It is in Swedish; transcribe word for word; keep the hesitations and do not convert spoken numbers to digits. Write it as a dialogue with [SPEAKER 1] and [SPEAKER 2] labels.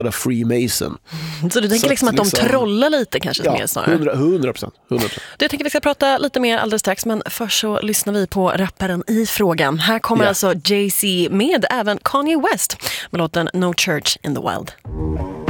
[SPEAKER 1] Freemason.
[SPEAKER 2] Så du tänker
[SPEAKER 1] så
[SPEAKER 2] liksom att de
[SPEAKER 1] liksom,
[SPEAKER 2] trollar lite kanske
[SPEAKER 1] ja,
[SPEAKER 2] mer snarare?
[SPEAKER 1] hundra procent.
[SPEAKER 2] Jag tänker vi ska prata lite mer alldeles strax, men först så lyssnar vi på rapparen i frågan. Här kommer yeah. alltså Jay-Z med även Kanye West med låten No Church in the Wild.